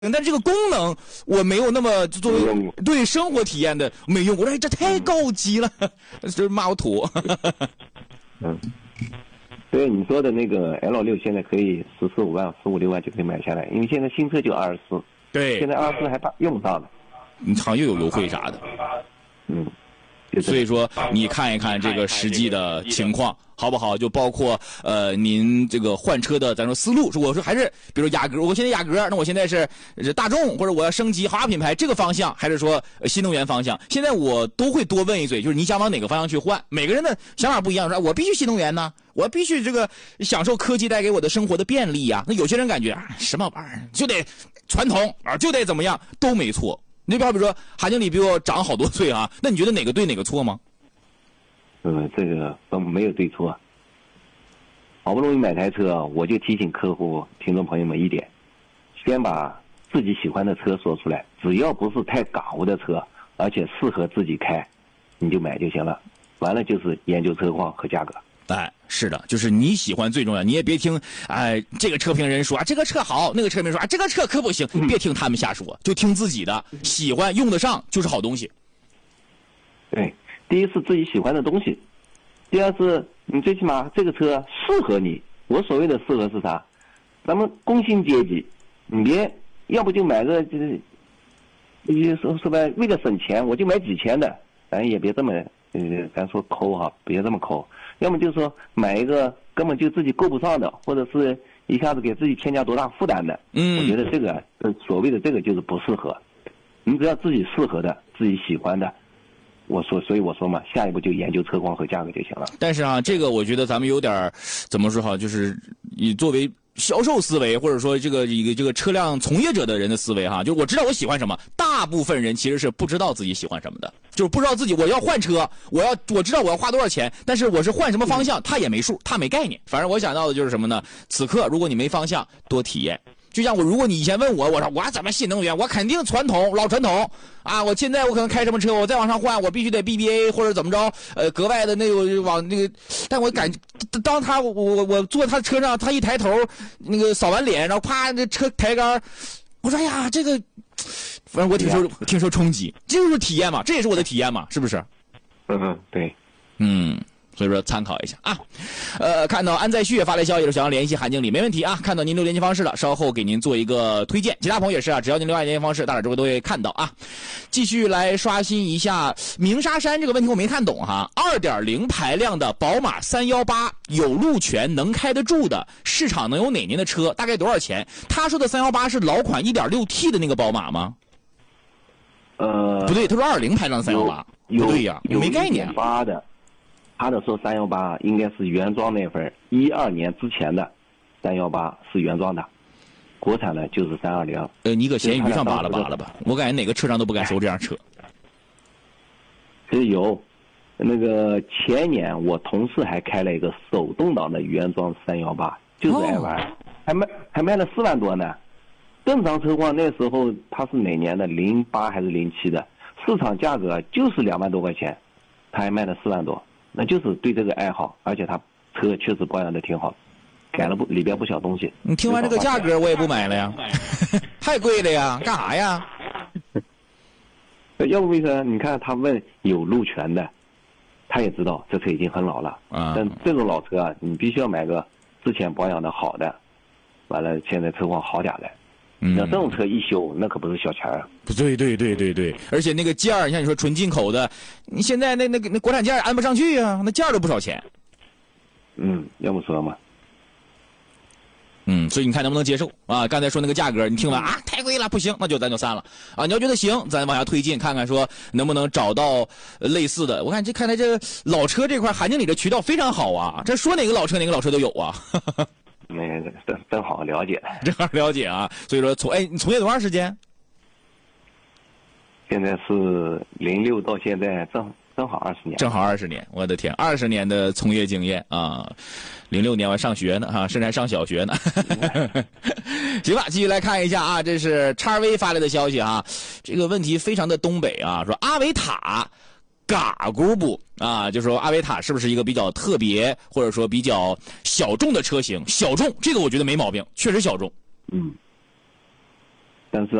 但这个功能我没有那么作为对生活体验的没用。我说这太高级了，就是骂我土。 所以你说的那个 L6现在可以14、15万、15、6万就可以买下来，因为现在新车就24， 对， 现在24还用不上呢。 你好像又有优惠啥的。所以说你看一看这个实际的情况好不好？就包括您这个换车的咱说思路，我说还是比如雅阁，我现在雅阁，那我现在是大众或者我要升级豪华品牌这个方向，还是说新能源方向？现在我都会多问一嘴，就是你想往哪个方向去换？每个人的想法不一样，说我必须新能源呢，我必须这个享受科技带给我的生活的便利呀。那有些人感觉什么玩意儿就得传统啊，就得怎么样，都没错。你比如说韩经理比我长好多岁啊，那你觉得哪个对哪个错吗？ 这个没有对错。好不容易买台车，我就提醒客户、听众朋友们一点：先把自己喜欢的车说出来，只要不是太嘎的车，而且适合自己开，你就买就行了。完了就是研究车况和价格。 是的，就是你喜欢最重要，你也别听这个车评人说这个车好，那个车评人说这个车可不行，别听他们瞎说，就听自己的，喜欢用得上就是好东西。 对，第一是自己喜欢的东西，第二是你最起码这个车适合你。我所谓的适合是啥？咱们工薪阶级，你别要不就买个说白为了省钱我就买几千的，咱也别这么咱说抠哈，别这么抠。要么就是说买一个根本就自己够不上的，或者是一下子给自己添加多大负担的。我觉得这个所谓的这个就是不适合。你只要自己适合的、自己喜欢的，所以我说嘛，下一步就研究车况和价格就行了。 但是这个我觉得咱们有点怎么说好，就是以作为销售思维，或者说这个车辆从业者的人的思维就我知道我喜欢什么，大部分人其实是不知道自己喜欢什么的，就是不知道自己我要换车，我知道我要花多少钱，但是我是换什么方向，他也没数，他没概念。反正我想到的就是什么呢？此刻如果你没方向，多体验。就像如果你以前问我说我怎么新能源，我肯定老传统啊！我现在我可能开什么车，我再往上换，我必须得 BBA 或者怎么着，格外的那个往那个，但我当他我坐他车上，他一抬头，那个扫完脸，然后啪，那车抬杆，我说哎呀，这个，反正我挺受冲击，这就是体验嘛，这也是我的体验嘛，是不是？ 对， 所以说参考一下啊，看到安在旭也发来消息说想要联系韩经理，没问题啊，看到您留联系方式了，稍后给您做一个推荐。其他朋友也是只要您留下联系方式，大家之后都会看到啊。继续来刷新一下鸣沙山这个问题，我没看懂哈。2.0 排量的宝马318有路权能开得住的，市场能有哪年的车？大概多少钱？他说的318是老款 1.6T 的那个宝马吗？不对，他说2.0排量的318，不对呀，我没概念。 8的。他的说318应该是原装那份，12年之前的318是原装的，国产的就是320。 你搁闲鱼上扒拉扒拉吧，我感觉哪个车商都不敢收这样车。 其实有，那个前年我同事还开了一个手动挡的原装318，就是爱玩，还卖了4万多呢。正常车况那时候他是哪年的？08还是07的？市场价格就是2万多块钱，他还卖了4万多。那就是对这个爱好，而且他车确实保养的挺好，改了里边不少东西。 你听完这个价格我也不买了呀，太贵了呀，干啥呀？ 要不为啥？你看他问有路权的，他也知道这车已经很老了但这种老车你必须要买个之前保养的好的，完了现在车况好点的。那这种车一修，那可不是小钱啊！ 对，而且那个件儿，像你说纯进口的，你现在那国产件安不上去啊，那件儿都不少钱。 要不说嘛。 所以你看能不能接受啊？刚才说那个价格，你听完太贵了，不行，那咱就散了啊！你要觉得行，咱往下推进，看看说能不能找到类似的。我看看来这老车这块，韩经理的渠道非常好啊，这说哪个老车都有啊。 正好了解， 啊！所以说你从业多长时间？ 现在是06到现在正好20年。 正好20年，我的天，20年的从业经验啊！06年我还上学呢甚至还上小学呢。行吧，继续来看一下啊，这是XV发来的消息啊，这个问题非常的东北啊，说阿维塔。嘎咕不啊，就说阿维塔是不是一个比较特别或者说比较小众的车型？小众这个我觉得没毛病，确实小众。 但是